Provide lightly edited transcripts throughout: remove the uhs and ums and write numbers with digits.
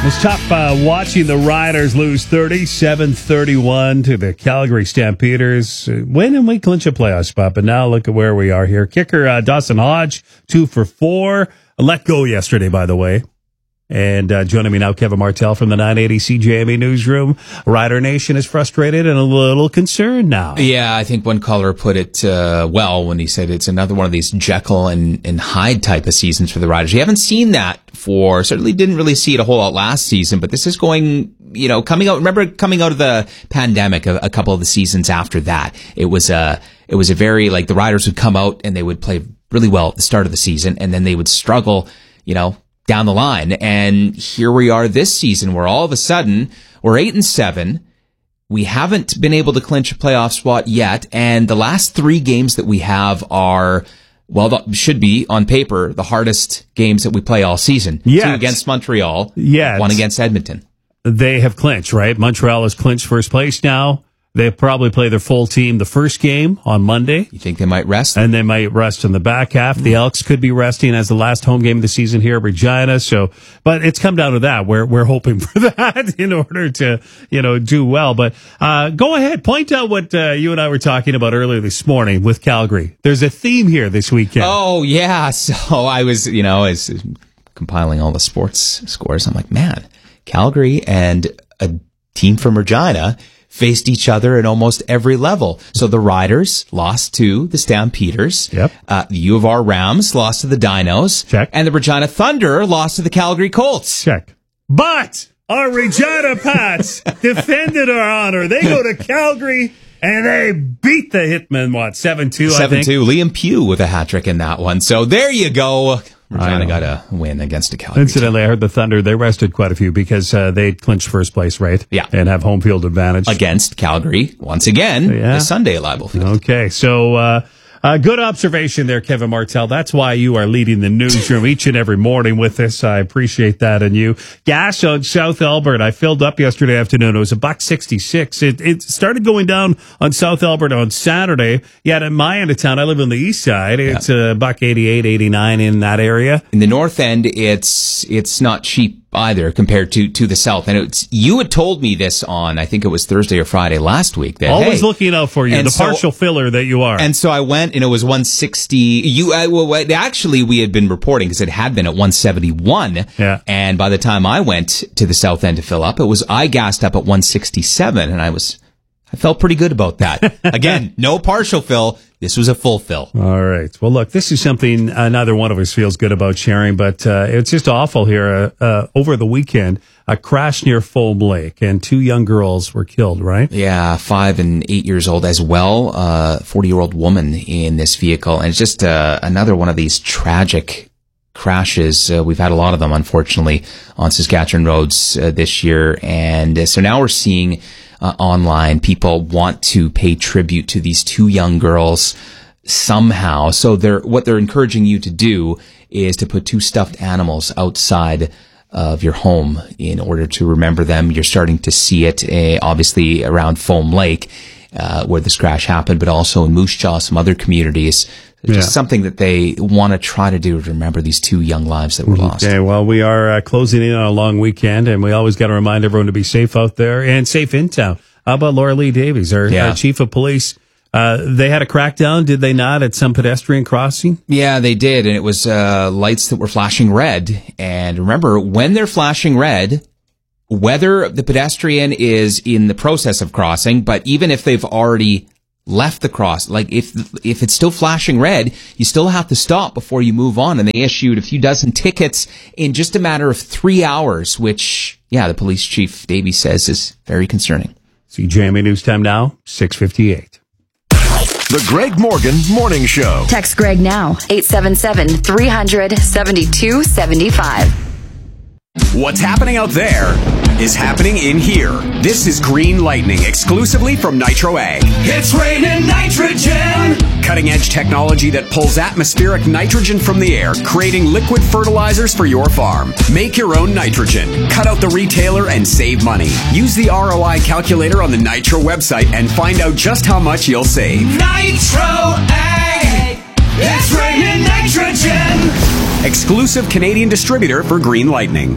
It was tough watching the Riders lose 37-31 to the Calgary Stampeders. Win and we clinch a playoff spot, but now look at where we are here. Kicker Dawson Hodge, 2 for 4. Let go yesterday, by the way. And joining me now, Kevin Martell from the 980 CJME newsroom. Rider Nation is frustrated and a little concerned now. Yeah, I think one caller put it well when he said it's another one of these Jekyll and Hyde type of seasons for the Riders. You haven't seen that certainly didn't really see it a whole lot last season, but this is going, coming out of the pandemic, a couple of the seasons after that. It was a very, like, the Riders would come out and they would play really well at the start of the season, and then they would struggle, down the line. And here we are this season where all of a sudden we're 8-7. We haven't been able to clinch a playoff spot yet. And the last 3 games that we have are, that should be on paper the hardest games that we play all season. Yes. 2 against Montreal. Yes. 1 against Edmonton. They have clinched, right? Montreal has clinched first place now. They probably play their full team the first game on Monday. You think they might rest? And they might rest in the back half. The Elks could be resting as the last home game of the season here at Regina. But it's come down to that. We're hoping for that in order to, do well. But, go ahead. Point out what, you and I were talking about earlier this morning with Calgary. There's a theme here this weekend. Oh, yeah. So I was, as compiling all the sports scores. I'm like, man, Calgary and a team from Regina faced each other at almost every level. So the Riders lost to the Stampeders. Yep. The U of R Rams lost to the Dinos. Check. And the Regina Thunder lost to the Calgary Colts. Check. But our Regina Pats defended our honor. They go to Calgary and they beat the Hitmen, 7-2, I think. 7-2. Liam Pugh with a hat trick in that one. So there you go. Regina got a win against a Calgary Incidentally, team. I heard the Thunder, they rested quite a few because they clinched first place, right? Yeah. And have home field advantage. Against Calgary, once again, this Sunday at Leibel Field. Okay, so good observation there, Kevin Martell. That's why you are leading the newsroom each and every morning with this. I appreciate that. And you, gas on South Alberta, I filled up yesterday afternoon. It was $1.66. It started going down on South Alberta on Saturday. Yet at my end of town, I live on the east side. It's $1.88, $1.89 in that area. In the north end, it's not cheap either compared to the south. And you had told me this on, I think it was Thursday or Friday last week. That, always looking out for you, the partial filler that you are. And so I went, and it was 160. Actually, we had been reporting because it had been at 171. Yeah. And by the time I went to the south end to fill up, I gassed up at 167, and I felt pretty good about that. Again, no partial fill. This was a full fill. All right. Well, look, this is something neither one of us feels good about sharing, but it's just awful here. Over the weekend, a crash near Foam Lake, and 2 young girls were killed, right? Yeah, 5 and 8 years old as well. 40-year-old woman in this vehicle. And it's just another one of these tragic crashes. We've had a lot of them, unfortunately, on Saskatchewan roads this year. And so now we're seeing online, people want to pay tribute to these 2 young girls somehow. So what they're encouraging you to do is to put 2 stuffed animals outside of your home in order to remember them. You're starting to see it, obviously, around Foam Lake, where this crash happened, but also in Moose Jaw, some other communities. It's just something that they want to try to do to remember these 2 young lives that were lost. Okay, well, we are closing in on a long weekend, and we always got to remind everyone to be safe out there and safe in town. How about Laura Lee Davies, our chief of police? They had a crackdown, did they not, at some pedestrian crossing? Yeah, they did, and it was lights that were flashing red. And remember, when they're flashing red, whether the pedestrian is in the process of crossing, but even if they've already left the cross, like if it's still flashing red, you still have to stop before you move on. And they issued a few dozen tickets in just a matter of 3 hours, which, the police chief Davies says is very concerning. CJME News Time now, 6:58. The Greg Morgan Morning Show. Text Greg now, 877-300-7275. What's happening out there is happening in here. This is Green Lightning, exclusively from Nitro Ag. It's raining nitrogen! Cutting-edge technology that pulls atmospheric nitrogen from the air, creating liquid fertilizers for your farm. Make your own nitrogen. Cut out the retailer and save money. Use the ROI calculator on the Nitro website and find out just how much you'll save. Nitro Ag! It's raining nitrogen! Exclusive Canadian distributor for Green Lightning.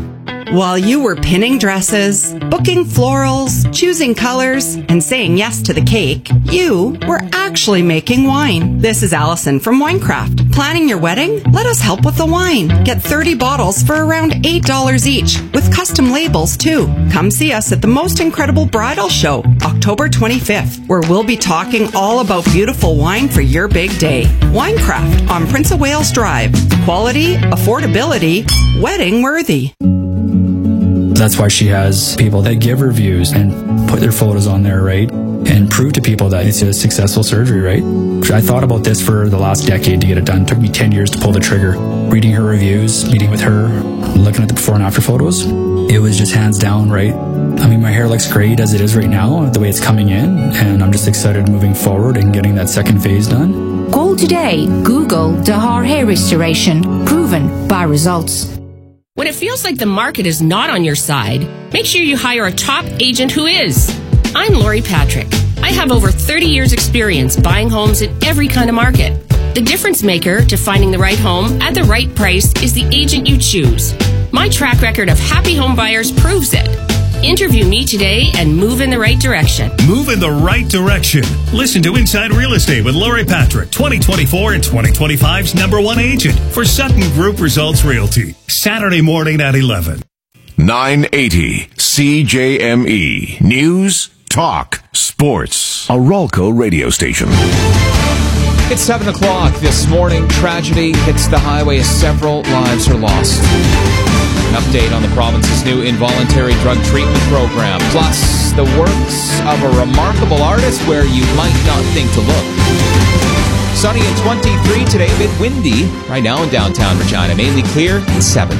While you were pinning dresses, booking florals, choosing colors, and saying yes to the cake, you were actually making wine. This is Allison from Winecraft. Planning your wedding? Let us help with the wine. Get 30 bottles for around $8 each, with custom labels too. Come see us at the Most Incredible Bridal Show, October 25th, where we'll be talking all about beautiful wine for your big day. Winecraft on Prince of Wales Drive. Quality, affordability, wedding worthy. That's why she has people that give reviews and put their photos on there, right? And prove to people that it's a successful surgery, right? I thought about this for the last decade to get it done. It took me 10 years to pull the trigger. Reading her reviews, meeting with her, looking at the before and after photos, it was just hands down, right? I mean, my hair looks great as it is right now, the way it's coming in, and I'm just excited moving forward and getting that second phase done. Call today. Google Dahar Hair Restoration. Proven by results. When it feels like the market is not on your side, make sure you hire a top agent who is. I'm Lori Patrick. I have over 30 years experience buying homes in every kind of market. The difference maker to finding the right home at the right price is the agent you choose. My track record of happy home buyers proves it. Interview me today and move in the right direction. Move in the right direction. Listen to Inside Real Estate with Lori Patrick, 2024 and 2025's #1 agent for Sutton Group Results Realty. Saturday morning at 11. 980 CJME. News, talk, sports. A Rolco radio station. It's 7 o'clock this morning. Tragedy hits the highway as several lives are lost. An update on the province's new involuntary drug treatment program, plus the works of a remarkable artist where you might not think to look. Sunny and 23 today, a bit windy right now in downtown Regina. Mainly clear at 7.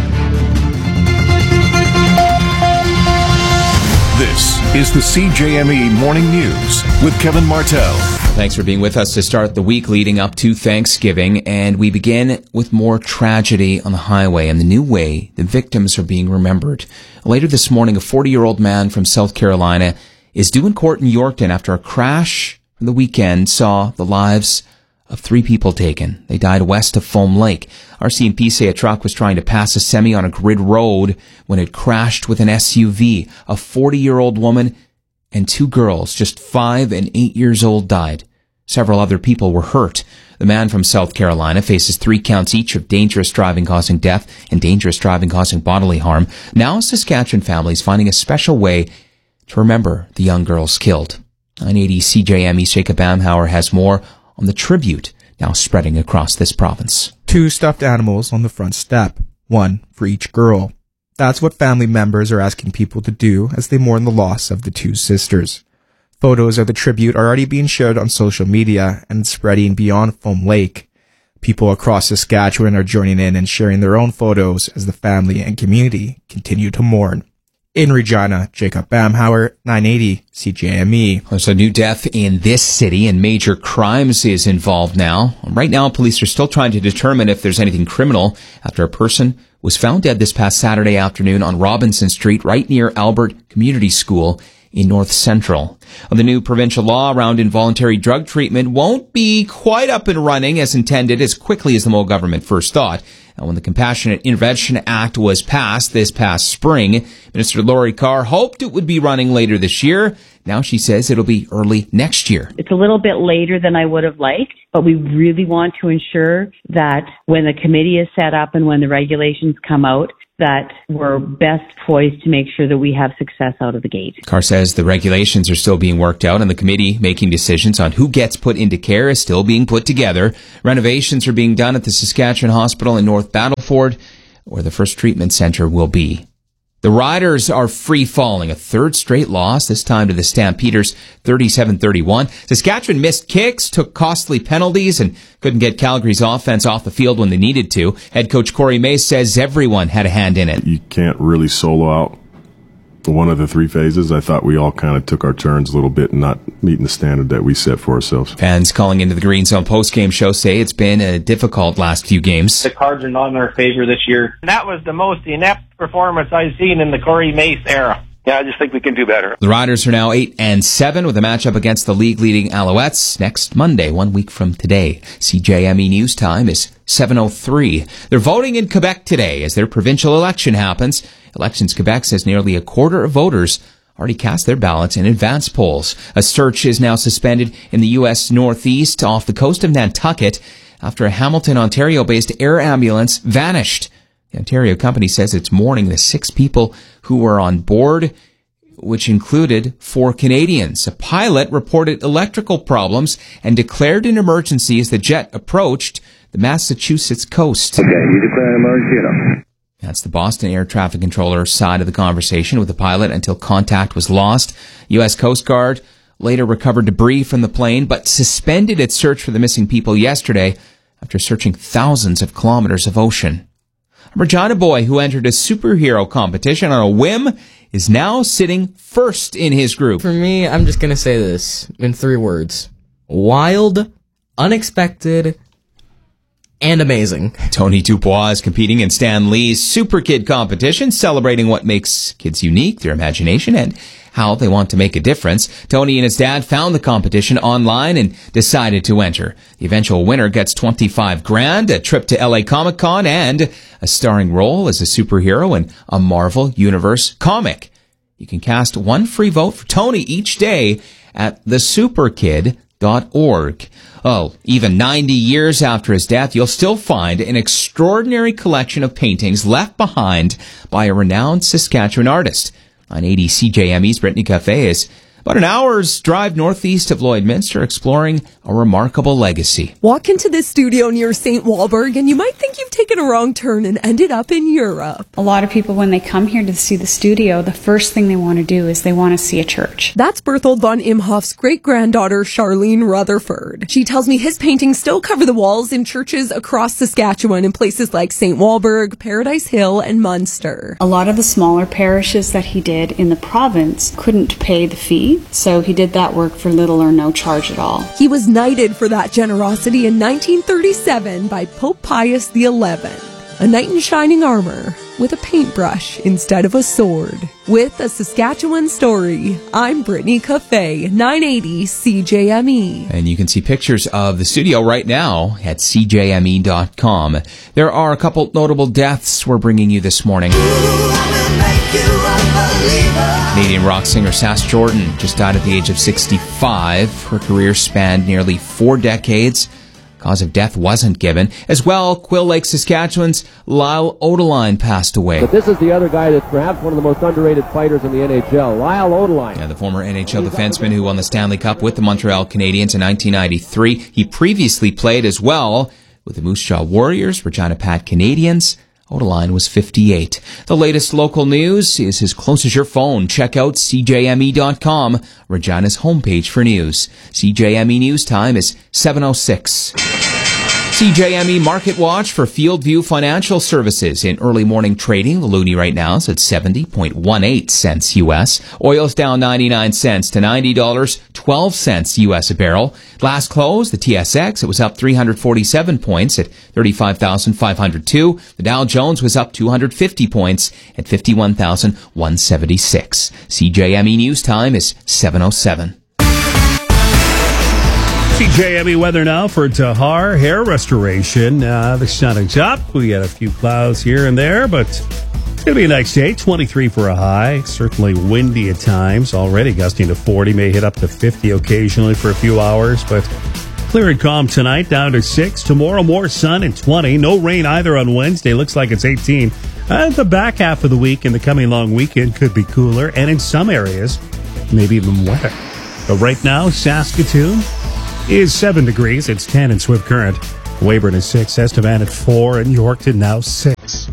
This is the CJME Morning News with Kevin Martell. Thanks for being with us to start the week leading up to Thanksgiving. And we begin with more tragedy on the highway and the new way the victims are being remembered. Later this morning, a 40-year-old man from South Carolina is due in court in Yorkton after a crash from the weekend saw the lives of 3 people taken. They died west of Foam Lake. RCMP say a truck was trying to pass a semi on a grid road when it crashed with an SUV. A 40-year-old woman and 2 girls, just 5 and 8 years old, died. Several other people were hurt. The man from South Carolina faces 3 counts each of dangerous driving causing death and dangerous driving causing bodily harm. Now Saskatchewan families finding a special way to remember the young girls killed. 980 CJME's Jacob Amhauer has more on the tribute now spreading across this province. 2 stuffed animals on the front step, 1 for each girl. That's what family members are asking people to do as they mourn the loss of the 2 sisters. Photos of the tribute are already being shared on social media and spreading beyond Foam Lake. People across Saskatchewan are joining in and sharing their own photos as the family and community continue to mourn. In Regina, Jacob Bamhauer, 980 CJME. There's a new death in this city and major crimes is involved now. Right now, police are still trying to determine if there's anything criminal after a person was found dead this past Saturday afternoon on Robinson Street, right near Albert Community School in North Central. The new provincial law around involuntary drug treatment won't be quite up and running as intended as quickly as the Moe government first thought. Now, when the Compassionate Intervention Act was passed this past spring, Minister Laurie Carr hoped it would be running later this year. Now she says it'll be early next year. It's a little bit later than I would have liked, but we really want to ensure that when the committee is set up and when the regulations come out, that we're best poised to make sure that we have success out of the gate. Carr says the regulations are still being worked out and the committee making decisions on who gets put into care is still being put together. Renovations are being done at the Saskatchewan Hospital in North Battleford, where the first treatment center will be. The Riders are free-falling, a 3rd straight loss, this time to the Stampeders, 37-31. Saskatchewan missed kicks, took costly penalties, and couldn't get Calgary's offense off the field when they needed to. Head coach Corey Mace says everyone had a hand in it. You can't really solo out one of the 3 phases. I thought we all kind of took our turns a little bit and not meeting the standard that we set for ourselves. Fans calling into the Green Zone postgame show say it's been a difficult last few games. The cards are not in our favor this year. That was the most inept performance I've seen in the Corey Mace era. I just think we can do better. The Riders are now 8-7 with a matchup against the league-leading Alouettes next Monday, 1 week from today. CJME News Time is 7:03. They're voting in Quebec today as their provincial election happens. Elections Quebec says nearly a quarter of voters already cast their ballots in advance polls. A search is now suspended in the U.S. Northeast off the coast of Nantucket after a Hamilton, Ontario-based air ambulance vanished. The Ontario company says it's mourning the 6 people who were on board, which included 4 Canadians. A pilot reported electrical problems and declared an emergency as the jet approached the Massachusetts coast. Okay, you declare an emergency now. That's the Boston air traffic controller side of the conversation with the pilot until contact was lost. U.S. Coast Guard later recovered debris from the plane, but suspended its search for the missing people yesterday after searching thousands of kilometers of ocean. A Regina boy who entered a superhero competition on a whim is now sitting first in his group. For me, I'm just going to say this in 3 words. Wild, unexpected, and amazing. Tony Dubois is competing in Stan Lee's Super Kid competition, celebrating what makes kids unique, their imagination, and how they want to make a difference. Tony and his dad found the competition online and decided to enter. The eventual winner gets $25,000, a trip to LA Comic Con, and a starring role as a superhero in a Marvel Universe comic. You can cast 1 free vote for Tony each day at thesuperkid.org. Oh, even 90 years after his death, you'll still find an extraordinary collection of paintings left behind by a renowned Saskatchewan artist. 980 CJME's Brittany Cafe is about an hour's drive northeast of Lloydminster, exploring a remarkable legacy. Walk into this studio near St. Walburg and you might think you've taken a wrong turn and ended up in Europe. A lot of people, when they come here to see the studio, the first thing they want to do is they want to see a church. That's Berthold von Imhoff's great-granddaughter, Charlene Rutherford. She tells me his paintings still cover the walls in churches across Saskatchewan in places like St. Walburg, Paradise Hill, and Munster. A lot of the smaller parishes that he did in the province couldn't pay the fee, so he did that work for little or no charge at all. He was knighted for that generosity in 1937 by Pope Pius XI. A knight in shining armor with a paintbrush instead of a sword. With a Saskatchewan story, I'm Brittany Cafe, 980 CJME. And you can see pictures of the studio right now at CJME.com. There are a couple notable deaths we're bringing you this morning. Canadian rock singer Sass Jordan just died at the age of 65. Her career spanned nearly 4 decades. Cause of death wasn't given. As well, Quill Lake, Saskatchewan's Lyle Odeline passed away. But this is the other guy that's perhaps one of the most underrated fighters in the NHL, Lyle Odeline. Yeah, the former NHL defenseman who won the Stanley Cup with the Montreal Canadiens in 1993. He previously played as well with the Moose Jaw Warriors, Regina Pat Canadiens. Odeline was 58. The latest local news is as close as your phone. Check out CJME.com, Regina's homepage for news. CJME News Time is 7:06. CJME Market Watch for Fieldview Financial Services. In early morning trading, the loonie right now is at 70.18 cents U.S. Oil's down 99 cents to $90.12 U.S. a barrel. Last close, the TSX, it was up 347 points at 35,502. The Dow Jones was up 250 points at 51,176. CJME News Time is 7:07. CJME weather now for Tahar Hair Restoration. The sun is up. We got a few clouds here and there, but it's going to be a nice day. 23 for a high. Certainly windy at times. Already gusting to 40. May hit up to 50 occasionally for a few hours, but clear and calm tonight, down to 6. Tomorrow, more sun and 20. No rain either on Wednesday. Looks like it's 18. The back half of the week and the coming long weekend could be cooler, and in some areas, maybe even wetter. But right now, Saskatoon is 7 degrees. It's 10 in Swift Current. Weyburn is 6. Estevan at 4. And Yorkton now 6.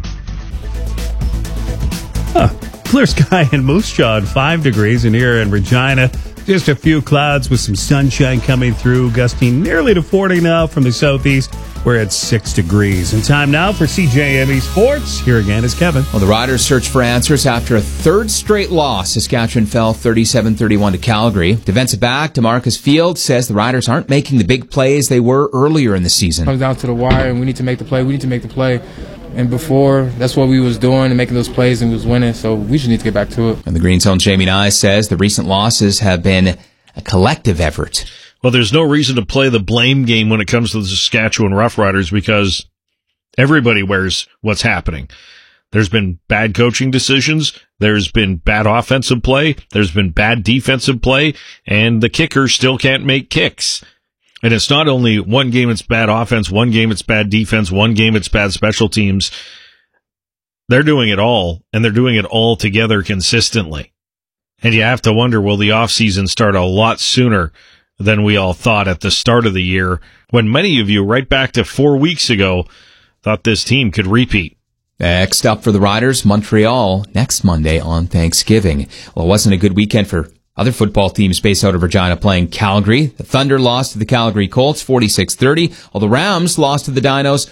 Clear sky in Moose Jaw at 5 degrees. And here in Regina, just a few clouds with some sunshine coming through, gusting nearly to 40 now from the southeast. We're at 6 degrees. And time now for CJME Sports. Here again is Kevin. Well, the Riders search for answers after a third straight loss. Saskatchewan fell 37-31 to Calgary. Defensive back DeMarcus Field says the Riders aren't making the big plays they were earlier in the season. It comes down to the wire, and we need to make the play. We need to make the play. and before, that's what we was doing and making those plays and we was winning, so we just need to get back to it. And the Green Zone's Jamie Nye says the recent losses have been a collective effort. Well, there's no reason to play the blame game when it comes to the Saskatchewan Roughriders because everybody wears what's happening. There's been bad coaching decisions. There's been bad offensive play. There's been bad defensive play. And the kicker still can't make kicks. And it's not only one game it's bad offense, one game it's bad defense, one game it's bad special teams. They're doing it all, and they're doing it all together consistently. And you have to wonder, will the offseason start a lot sooner than we all thought at the start of the year, when many of you, right back to 4 weeks ago, thought this team could repeat. Next up for the Riders, Montreal next Monday on Thanksgiving. Well, it wasn't a good weekend for other football teams based out of Regina playing Calgary. The Thunder lost to the Calgary Colts 46-30, while the Rams lost to the Dinos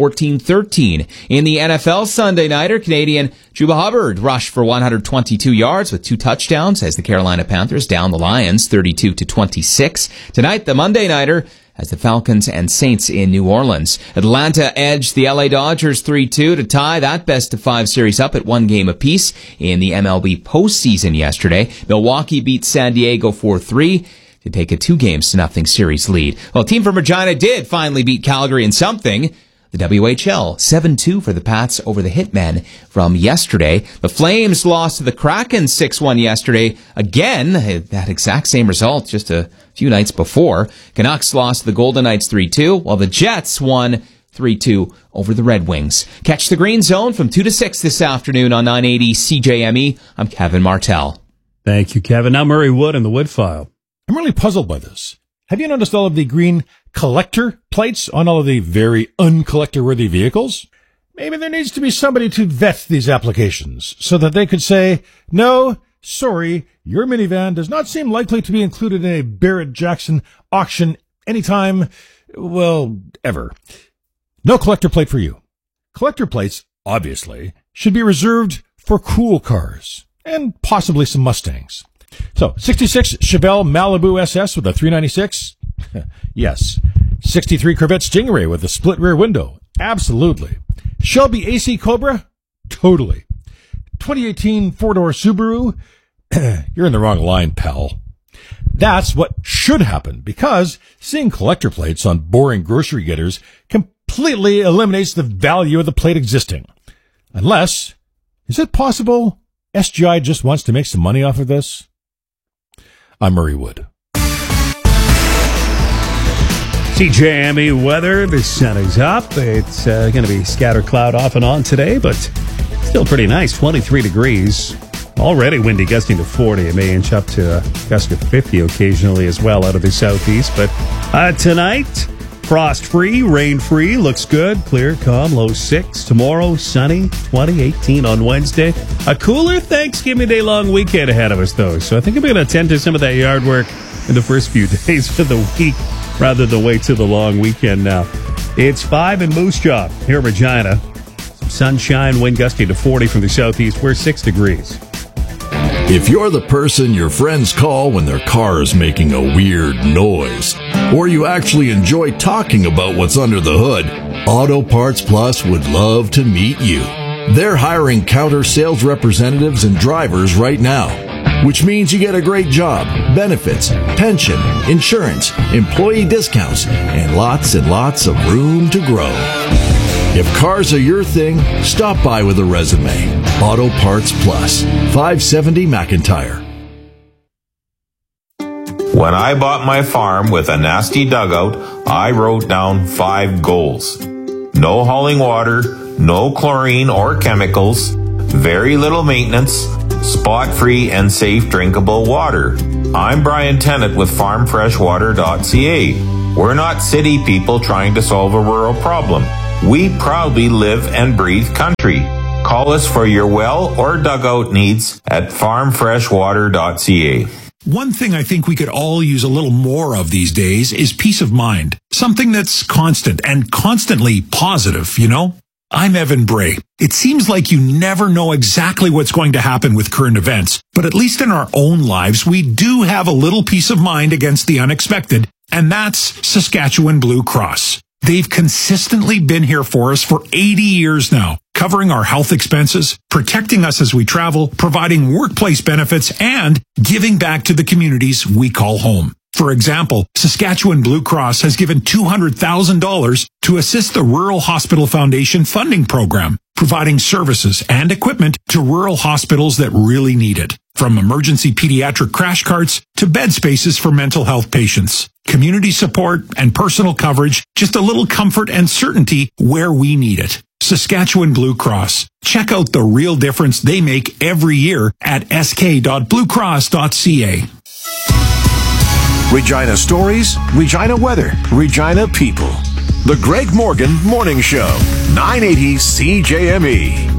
14-13. In the NFL Sunday Nighter, Canadian Chuba Hubbard rushed for 122 yards with 2 touchdowns as the Carolina Panthers down the Lions 32-26. Tonight, the Monday Nighter as the Falcons and Saints in New Orleans. Atlanta edged the LA Dodgers 3-2 to tie that best-of-5 series up at 1 game apiece in the MLB postseason yesterday. Milwaukee beat San Diego 4-3 to take a 2-0 series lead. Well, a team from Regina did finally beat Calgary in something. The WHL 7-2 for the Pats over the Hitmen from yesterday. The Flames lost to the Kraken 6-1 yesterday. Again, that exact same result just a few nights before. Canucks lost to the Golden Knights 3-2, while the Jets won 3-2 over the Red Wings. Catch the Green Zone from 2 to 6 this afternoon on 980 CJME. I'm Kevin Martell. Thank you, Kevin. Now Murray Wood in the Wood File. I'm really puzzled by this. Have you noticed all of the green collector plates on all of the very uncollector-worthy vehicles? Maybe there needs to be somebody to vet these applications so that they could say, no, sorry, your minivan does not seem likely to be included in a Barrett-Jackson auction anytime, well, ever. No collector plate for you. Collector plates, obviously, should be reserved for cool cars and possibly some Mustangs. So, 66 Chevelle Malibu SS with a 396? Yes. 63 Corvette Stingray with a split rear window? Absolutely. Shelby AC Cobra? Totally. 2018 four-door Subaru? You're in the wrong line, pal. That's what should happen, because seeing collector plates on boring grocery getters completely eliminates the value of the plate existing. Unless, is it possible SGI just wants to make some money off of this? I'm Murray Wood. CJME weather. The sun is up. It's going to be scattered cloud off and on today, but still pretty nice. 23 degrees. Already windy, gusting to 40. It may inch up to a gust of 50 occasionally as well out of the southeast. But tonight, frost-free, rain-free. Looks good. Clear, calm, low 6. Tomorrow, sunny, 20, 18 on Wednesday. A cooler Thanksgiving Day long weekend ahead of us, though. So I think I'm going to attend to some of that yard work in the first few days of the week rather than wait till the long weekend now. It's 5 in Moose Jaw here in Regina. Some sunshine, wind gusting to 40 from the southeast. We're 6 degrees. If you're the person your friends call when their car is making a weird noise, or you actually enjoy talking about what's under the hood, Auto Parts Plus would love to meet you. They're hiring counter sales representatives and drivers right now, which means you get a great job, benefits, pension, insurance, employee discounts, and lots of room to grow. If cars are your thing, stop by with a resume. Auto Parts Plus, 570 McIntyre. When I bought my farm with a nasty dugout, I wrote down 5 goals. No hauling water, no chlorine or chemicals, very little maintenance, spot-free and safe drinkable water. I'm Brian Tennant with FarmFreshWater.ca. We're not city people trying to solve a rural problem. We proudly live and breathe country. Call us for your well or dugout needs at FarmFreshWater.ca. One thing I think we could all use a little more of these days is peace of mind. Something that's constant and constantly positive, you know? I'm Evan Bray. It seems like you never know exactly what's going to happen with current events, but at least in our own lives, we do have a little peace of mind against the unexpected, and that's Saskatchewan Blue Cross. They've consistently been here for us for 80 years now, covering our health expenses, protecting us as we travel, providing workplace benefits, and giving back to the communities we call home. For example, Saskatchewan Blue Cross has given $200,000 to assist the Rural Hospital Foundation funding program, providing services and equipment to rural hospitals that really need it. From emergency pediatric crash carts to bed spaces for mental health patients. Community support and personal coverage, just a little comfort and certainty where we need it. Saskatchewan Blue Cross. Check out the real difference they make every year at sk.bluecross.ca. Regina stories, Regina weather, Regina people. The Greg Morgan Morning Show, 980 CJME.